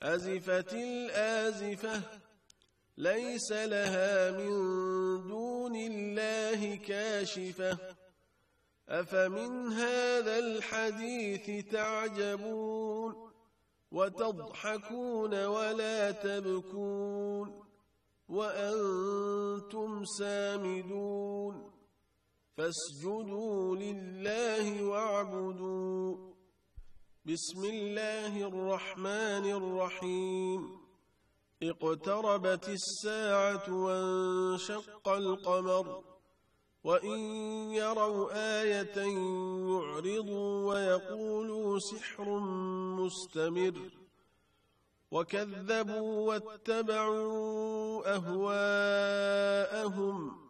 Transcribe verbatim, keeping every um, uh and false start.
أزفت الآزفة ليس لها من دون الله كاشفة أفمن هذا الحديث تعجبون وتضحكون ولا تبكون وأنتم سامدون فاسجدوا لله واعبدوا. بسم الله الرحمن الرحيم. اقتربت الساعة وانشق القمر وإن يروا آية يعرضوا ويقولوا سحر مستمر وكذبوا واتبعوا أهواءهم